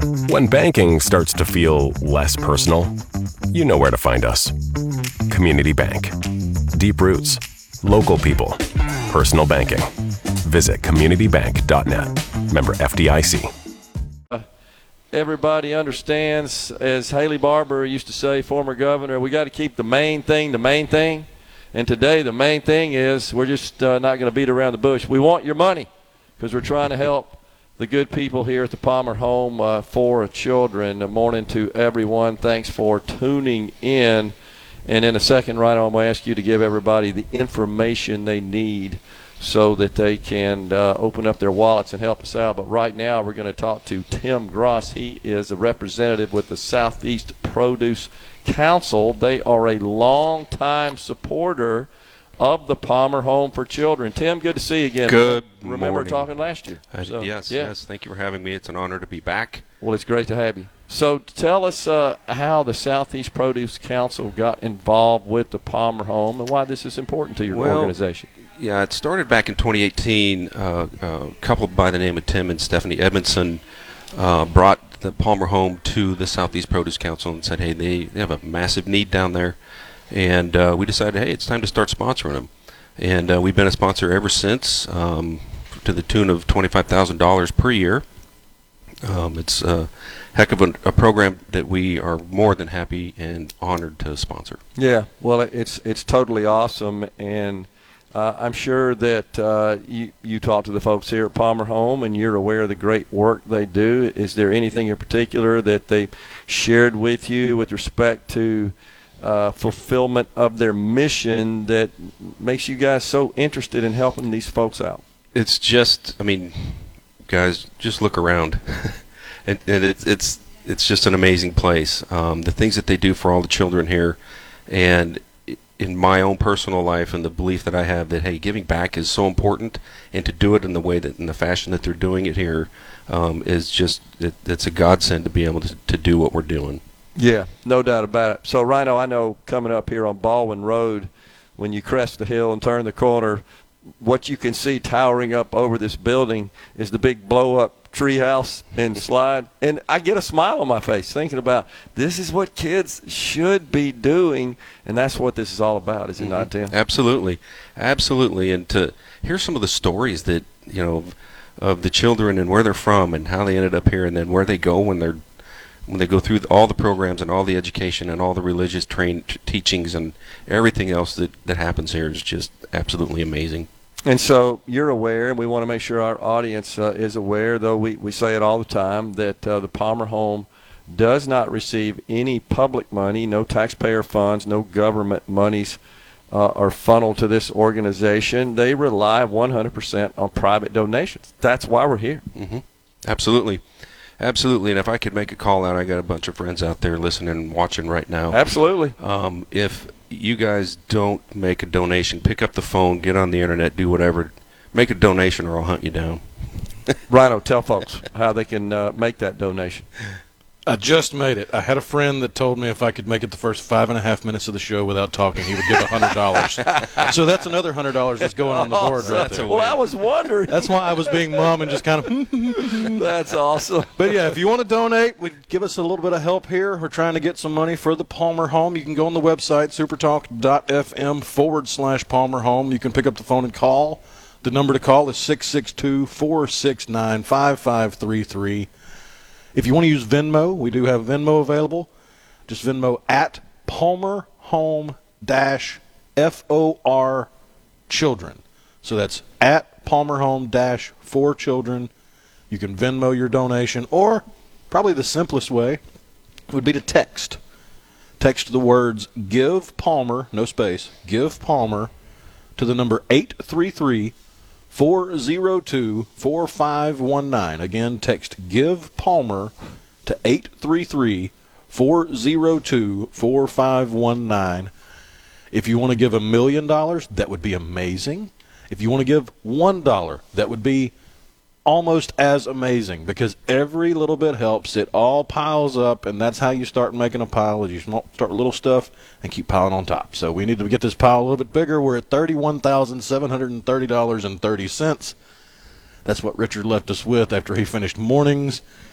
When banking starts to feel less personal, you know where to find us. Community Bank. Deep roots, local people, personal banking. Visit communitybank.net. Member FDIC. Everybody understands, as Haley Barbour used to say, former governor, we got to keep the main thing the main thing. And today the main thing is we're just not going to beat around the bush. We want your money because we're trying to help the good people here at the Palmer Home for Children. Good morning to everyone. Thanks for tuning in. And in a second, Rhino, I'm going to ask you to give everybody the information they need so that they can open up their wallets and help us out. But right now we're going to talk to Tim Gross. He is a representative with the Southeast Produce Council. They are a longtime supporter of the Palmer Home for Children. Tim, good to see you again. Good Remember morning. Talking last year. Yes. Thank you for having me. It's an honor to be back. Well, it's great to have you. So tell us how the Southeast Produce Council got involved with the Palmer Home and why this is important to your organization. Yeah, it started back in 2018. A couple by the name of Tim and Stephanie Edmondson brought the Palmer Home to the Southeast Produce Council and said, hey, they have a massive need down there. And we decided, hey, it's time to start sponsoring them. And we've been a sponsor ever since, to the tune of $25,000 per year. It's a heck of a program that we are more than happy and honored to sponsor. Yeah, well, it's totally awesome. And I'm sure that you talk to the folks here at Palmer Home and you're aware of the great work they do. Is there anything in particular that they shared with you with respect to fulfillment of their mission that makes you guys so interested in helping these folks out? It's just, guys, just look around. and it's just an amazing place. The things that they do for all the children here, and in my own personal life and the belief that I have that, hey, giving back is so important, and to do it in the way that, in the fashion that they're doing it here, is just, it's a godsend to be able to do what we're doing. Yeah, no doubt about it. So, Rhino, I know coming up here on Baldwin Road, when you crest the hill and turn the corner, what you can see towering up over this building is the big blow-up treehouse and slide. And I get a smile on my face thinking about this is what kids should be doing, and that's what this is all about, is it not, Tim? Absolutely. And to hear some of the stories that, of the children and where they're from and how they ended up here and then where they go when they go through all the programs and all the education and all the religious teachings and everything else that happens here is just absolutely amazing. And so you're aware, and we want to make sure our audience is aware, though we say it all the time, that the Palmer Home does not receive any public money, no taxpayer funds, no government monies are funneled to this organization. They rely 100% on private donations. That's why we're here. Mm-hmm. Absolutely. And if I could make a call out, I got a bunch of friends out there listening and watching right now. Absolutely. If you guys don't make a donation, pick up the phone, get on the internet, do whatever, make a donation or I'll hunt you down. Rhino, tell folks how they can make that donation. I just made it. I had a friend that told me if I could make it the first 5.5 minutes of the show without talking, he would give $100. So that's another $100 that's going on the board right there. Well, I was wondering. That's why I was being mum and just kind of. That's awesome. But yeah, if you want to donate, give us a little bit of help here. We're trying to get some money for the Palmer Home. You can go on the website, supertalk.fm/Palmer Home. You can pick up the phone and call. The number to call is 662-469-5533. If you want to use Venmo, we do have Venmo available. Just Venmo at Palmer Home -FOR Children. So that's at Palmer Home -for Children. You can Venmo your donation, or probably the simplest way would be to text. Text the words "Give Palmer," no space, "Give Palmer" to the number 833-402-4519. Again, text "Give Palmer" to 833-402-4519. If you want to give $1 million, that would be amazing. If you want to give $1, that would be almost as amazing, because every little bit helps. It all piles up, and that's how you start making a pile. You start with little stuff and keep piling on top. So we need to get this pile a little bit bigger. We're at $31,730.30. That's what Richard left us with after he finished mornings